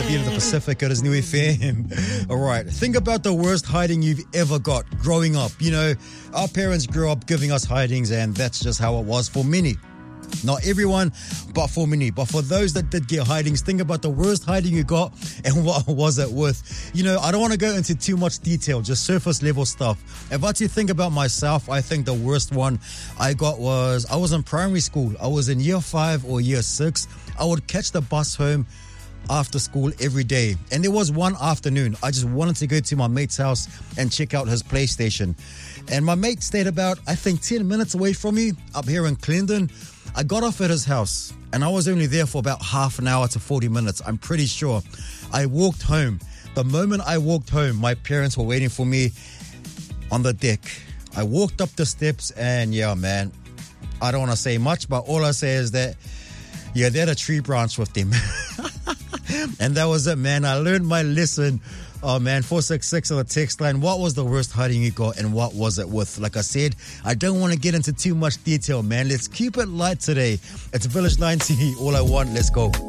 beat of the Pacific. It is New FM. All right. Think about the worst hiding you've ever got growing up. You know, our parents grew up giving us hidings, and that's just how it was for many. Not everyone, but for many. But for those that did get hidings, think about the worst hiding you got and what was it with. You know, I don't want to go into too much detail, just surface level stuff. If I to think about myself, I think the worst one I got was, I was in primary school. I was in year 5 or year 6. I would catch the bus home after school every day. And there was one afternoon, I just wanted to go to my mate's house and check out his PlayStation. And my mate stayed about, I think, 10 minutes away from me up here in Clendon. I got off at his house and I was only there for about half an hour to 40 minutes. I'm pretty sure. I walked home. The moment I walked home, my parents were waiting for me on the deck. I walked up the steps and yeah, man, I don't want to say much, but all I say is that, yeah, they had a tree branch with them. And that was it, man. I learned my lesson. Oh, man, 466 on the text line. What was the worst hiding you got and what was it with? Like I said, I don't want to get into too much detail, man. Let's keep it light today. It's Village 90. All I want. Let's go.